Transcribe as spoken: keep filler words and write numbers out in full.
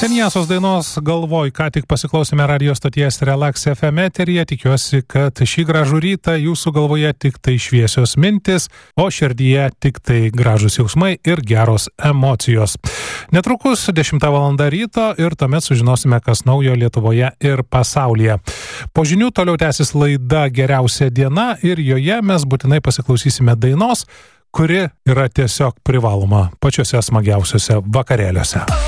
Seniausios dainos Galvoj, ką tik pasiklausėme radio stoties Relax F M eteryje. Tikiuosi, kad šį gražų rytą jūsų galvoje tik tai šviesios mintis, o širdyje tik tai gražus jausmai ir geros emocijos. Netrukus dešimta valanda ryto ir tuomet sužinosime, kas naujo Lietuvoje ir pasaulyje. Po žinių toliau tęsis laida Geriausia diena ir joje mes būtinai pasiklausysime dainos, kuri yra tiesiog privaloma pačiuose smagiausiuose vakarėliuose.